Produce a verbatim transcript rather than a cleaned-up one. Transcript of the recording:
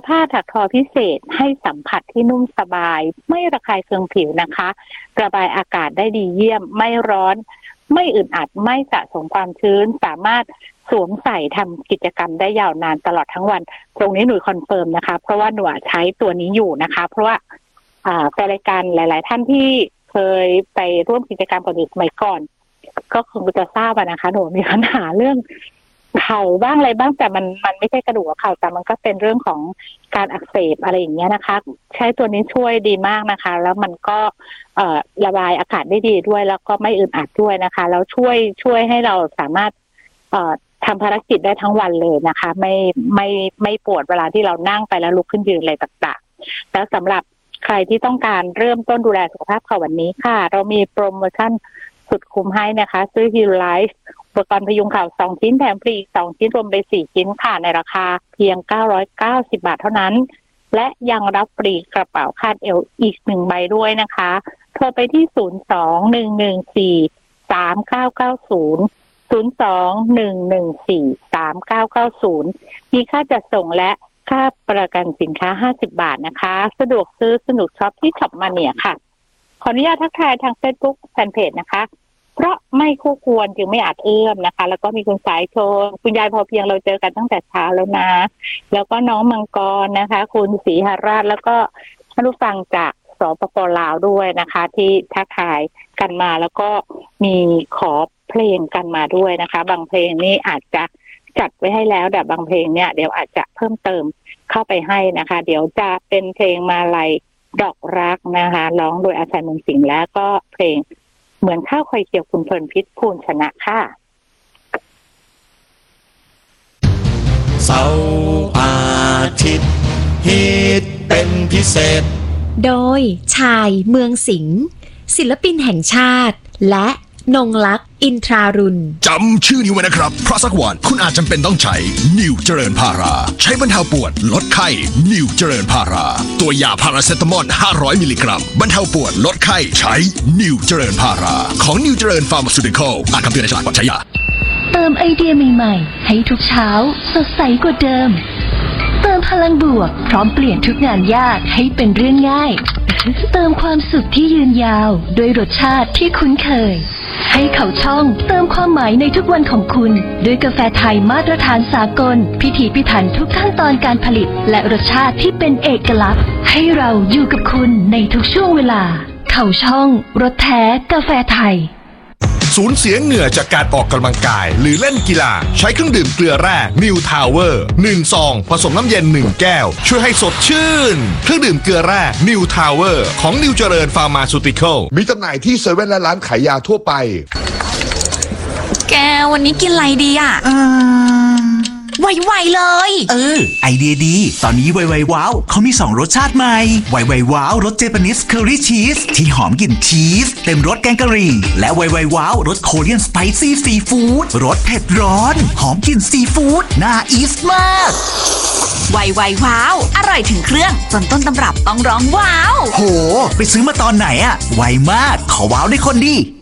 ผ้าถักทอพิเศษให้สัมผัสที่นุ่มสบายไม่ระคายเคืองผิวนะคะระบายอากาศได้ดีเยี่ยมไม่ร้อนไม่อึดอัดไม่สะสมความชื้นสามารถสวมใส่ทำกิจกรรมได้ยาวนานตลอดทั้งวันตรงนี้หนูคอนเฟิร์มนะคะเพราะว่าหนูใช้ตัวนี้อยู่นะคะเพราะว่าอ่าแฟนรายการหลายๆท่านที่เคยไปร่วมกิจกรรมกับหนูสมัยก่อนก็คงจะทราบนะคะหนูมีปัญหาเรื่องเข่าบ้างอะไรบ้างแต่มันมันไม่ใช่กระดูกเข่าแต่มันก็เป็นเรื่องของการอักเสบอะไรอย่างเงี้ยนะคะใช้ตัวนี้ช่วยดีมากนะคะแล้วมันก็เอ่อระบายอากาศได้ดีด้วยแล้วก็ไม่อึดอัดด้วยนะคะแล้วช่วยช่วยให้เราสามารถเอ่อทำภารกิจได้ทั้งวันเลยนะคะไม่ไม่ไม่ปวดเวลาที่เรานั่งไปแล้วลุกขึ้นยืนอะไรต่างๆแล้วสำหรับใครที่ต้องการเริ่มต้นดูแลสุขภาพเข่าวันนี้ค่ะเรามีโปรโมชั่นสุดคุ้มให้นะคะซื้อ Heal Life อุปกรณ์พยุงเข่าสองชิ้นแถมฟรีอีกสองชิ้นรวมไปสี่ชิ้นค่ะในราคาเพียงเก้าร้อยเก้าสิบบาทเท่านั้นและยังรับฟรีกระเป๋าคาดเอวอีกหนึ่งใบด้วยนะคะโทรไปที่ศูนย์ สอง หนึ่ง หนึ่ง สี่ สาม เก้า เก้า ศูนย์ ศูนย์ สอง หนึ่ง หนึ่ง สี่ สาม เก้า เก้า ศูนย์มีค่าจัดส่งและค่าประกันสินค้าห้าสิบบาทนะคะสะดวกซื้อสนุกช็อปที่ช็อปมาเนียค่ะขออนุญาตทักทายทาง Facebook แฟนเพจนะคะเพราะไม่คู่ควรจึงไม่อาจเอื้อมนะคะแล้วก็มีคุณสายชนคุณยายพอเพียงเราเจอกันตั้งแต่เช้าแล้วนะแล้วก็น้องมังกรนะคะคุณศรีหราชแล้วก็ท่านผู้ฟังจากสปป.ลาวด้วยนะคะที่ทักทายกันมาแล้วก็มีขอเพลงกันมาด้วยนะคะบางเพลงนี่อาจจะจัดไว้ให้แล้วแต่บางเพลงเนี่ยเดี๋ยวอาจจะเพิ่มเติมเข้าไปให้นะคะเดี๋ยวจะเป็นเพลงมาลัยดอกรักนะคะร้องโดยอาชัยเมืองสิงห์แล้วก็เพลงเหมือนข้าวคอยเกี่ยวคุณเพลินพิษภูลชนะค่ะเสาร์อาทิตย์ฮิตเป็นพิเศษโดยชายเมืองสิงห์ศิลปินแห่งชาติและนงลักษณ์อินทรารุณจำชื่อนี้ไว้นะครับเพราะสักวันคุณอาจจำเป็นต้องใช้นิวเจริญพาราใช้บรรเทาปวดลดไข้นิวเจริญพาราตัวยาพาราเซตามอลห้าร้อยมิลลิกรัมบรรเทาปวดลดไข้ใช้นิวเจริญพาราของนิวเจริญฟาร์มาซูติคอลอ่านคำเตือนในฉลากก่อนใช้ยาเติมไอเดียใหม่ๆให้ทุกเช้าสดใสกว่าเดิมเติมพลังบวกพร้อมเปลี่ยนทุกงานยากให้เป็นเรื่องง่ายเติมความสุขที่ยืนยาวด้วยรสชาติที่คุ้นเคยให้เขาช่องเติมความหมายในทุกวันของคุณด้วยกาแฟไทยมาตรฐานสากลพิถีพิถันทุกขั้นตอนการผลิตและรสชาติที่เป็นเอกลักษณ์ให้เราอยู่กับคุณในทุกช่วงเวลาเขาช่องรสแท้กาแฟไทยสูญเสียเหงื่อจากการออกกำลังกายหรือเล่นกีฬาใช้เครื่องดื่มเกลือแร่นิวทาวเวอร์หนึ่งซองผสมน้ำเย็นหนึ่งแก้วช่วยให้สดชื่นเครื่องดื่มเกลือแร่นิวทาวเวอร์ของนิวเจริญฟาร์มาซูติคอลมีจำหน่ายที่เซเว่นและร้านขายยาทั่วไปแกวันนี้กินอะไรดีอ่ะไวๆเลยเออไอเดียดีตอนนี้ไวๆว้าวเขามีสองรสชาติใหม่ไวๆว้าวรสเจแปนิสเคอรี่ชีสที่หอมกลิ่นชีสเต็มรสแกงกะหรี่และไวๆว้าวรสโคเรียนสไปซี่ซีฟู้ดรสเผ็ดร้อนหอมกลิ่นซีฟู้ดน่าอีสมากไวๆว้าวอร่อยถึงเครื่องจนต้นตำรับต้องร้องว้าวโหไปซื้อมาตอนไหนอะไวมากขอว้าวได้คนดี